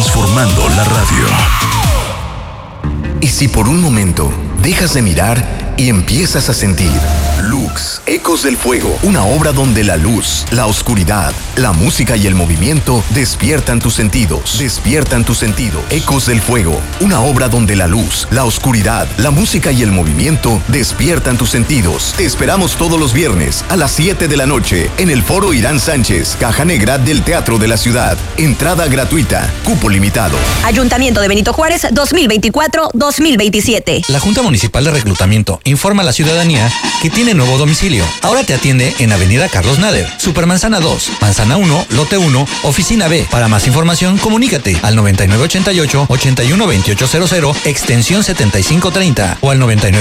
transformando la radio. ¿Y si por un momento dejas de mirar y empiezas a sentir? Lux, Ecos del Fuego, una obra donde la luz, la oscuridad, la música y el movimiento despiertan tus sentidos. Despiertan tus sentidos. Ecos del Fuego, una obra donde la luz, la oscuridad, la música y el movimiento despiertan tus sentidos. Te esperamos todos los viernes a las 7 de la noche en el Foro Irán Sánchez, Caja Negra del Teatro de la Ciudad. Entrada gratuita, cupo limitado. Ayuntamiento de Benito Juárez 2024-2027. La Junta Municipal de Reclutamiento informa a la ciudadanía que tiene nuevo domicilio. Ahora te atiende en Avenida Carlos Nader, Supermanzana 2, Manzana 1, Lote 1, Oficina B. Para más información, comunícate al 9988-812800, extensión 7530 o al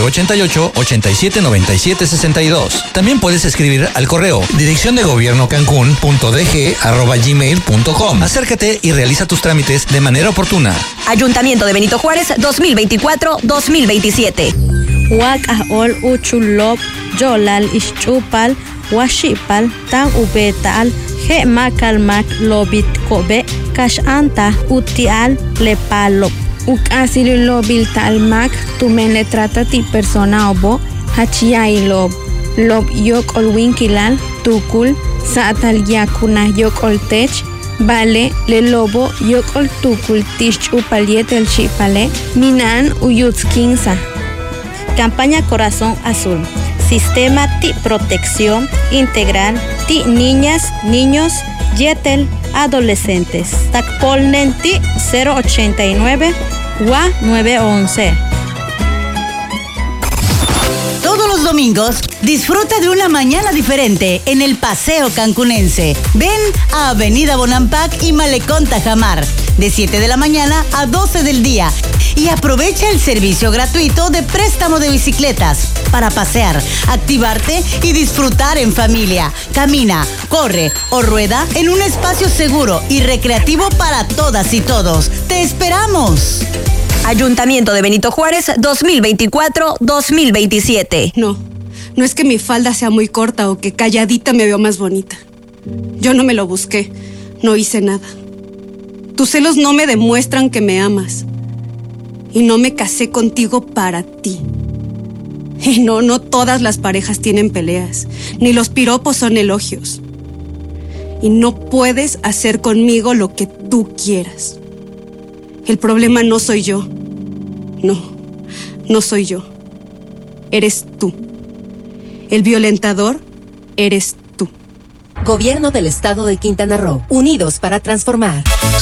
9988-879762. También puedes escribir al correo dirección de gobierno cancún.dg@gmail.com. Acércate y realiza tus trámites de manera oportuna. Ayuntamiento de Benito Juárez 2024-2027. Wakahol uchulop Yolal Ischupal Washipal Tan Ubetal He Makalmak Lobit Kobe Kashanta Utial Lepalop Ukasil Lobil Talmak Tumen le trata ti persona obo Hachiai Lob Lob Yok Olwinkilal Tukul Saatal Yakuna Yok Oltech Vale le lobo Yok Ol Tukul Tish Upaliet el Chipale Minan Uyutskinsa. Campaña Corazón Azul. Sistema TI Protección Integral TI Niñas, Niños, Yetel, Adolescentes. Tacpolnen TI 089 WA 911. Todos los domingos, disfruta de una mañana diferente en el Paseo Cancunense. Ven a Avenida Bonampak y Malecón Tajamar, de 7 de la mañana a 12 del día. Y aprovecha el servicio gratuito de préstamo de bicicletas para pasear, activarte y disfrutar en familia. Camina, corre o rueda en un espacio seguro y recreativo para todas y todos. ¡Te esperamos! Ayuntamiento de Benito Juárez 2024-2027. No es que mi falda sea muy corta o que calladita me veo más bonita. Yo no me lo busqué, no hice nada. Tus celos no me demuestran que me amas. Y no me casé contigo para ti. Y no todas las parejas tienen peleas, ni los piropos son elogios. Y no puedes hacer conmigo lo que tú quieras. El problema no soy yo. No soy yo. Eres tú. El violentador eres tú. Gobierno del Estado de Quintana Roo. Unidos para transformar.